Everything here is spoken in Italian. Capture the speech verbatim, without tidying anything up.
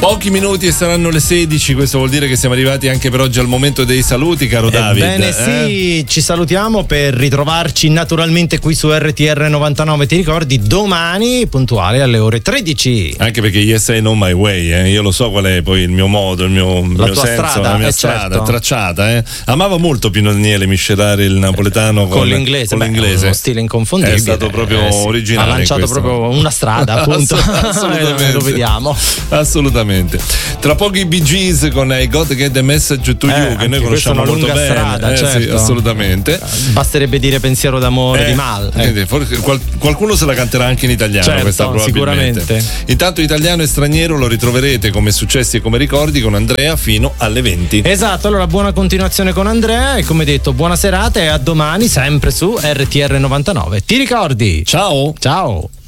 Pochi minuti e saranno le sedici, questo vuol dire che siamo arrivati anche per oggi al momento dei saluti, caro David. Ebbene sì, eh? ci salutiamo per ritrovarci naturalmente qui su R T R novantanove, ti ricordi, domani puntuale alle ore tredici. Anche perché Yes I Know My Way, eh? Io lo so qual è poi il mio modo, il mio, il la mio tua senso, strada, la mia eh, strada certo. tracciata. Eh? Amava molto Pino Daniele miscelare il napoletano con, con l'inglese, con beh, l'inglese. uno stile inconfondibile. È stato proprio eh, sì. originale. Ha lanciato proprio una strada, appunto. Assolutamente. Lo vediamo. Assolutamente. Tra pochi i Bee Gees con I Got to Get the Message to Eh, You, che noi conosciamo molto bene. Strada, eh, certo. Sì, assolutamente. Basterebbe dire pensiero d'amore eh, di Mal. Eh. Forse qual- qualcuno se la canterà anche in italiano, certo, questa probabilmente. Sicuramente. Intanto italiano e straniero lo ritroverete come successi e come ricordi con Andrea fino alle venti. Esatto, allora buona continuazione con Andrea e come detto buona serata e a domani sempre su R T R novantanove. Ti ricordi? Ciao. Ciao.